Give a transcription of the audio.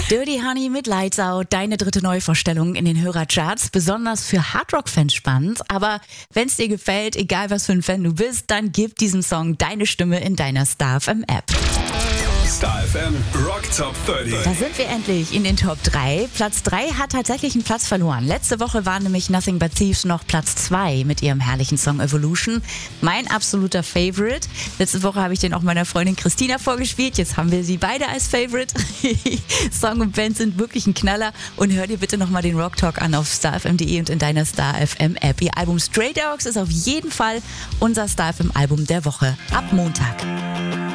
Dirty Honey mit Lights Out, deine dritte Neuvorstellung in den Hörercharts. Besonders für Hardrock-Fans spannend. Aber wenn es dir gefällt, egal was für ein Fan du bist, dann gib diesem Song deine Stimme in deiner Star FM App. Star FM Rock Top 30. Da sind wir endlich in den Top 3. Platz 3 hat tatsächlich einen Platz verloren. Letzte Woche waren nämlich Nothing But Thieves noch Platz 2 mit ihrem herrlichen Song Evolution. Mein absoluter Favorite. Letzte Woche habe ich den auch meiner Freundin Christina vorgespielt. Jetzt haben wir sie beide als Favorite. Song und Band sind wirklich ein Knaller. Und hör dir bitte nochmal den Rock Talk an auf starfm.de und in deiner Star FM App. Ihr Album Stray Dogs ist auf jeden Fall unser Star FM Album der Woche. Ab Montag.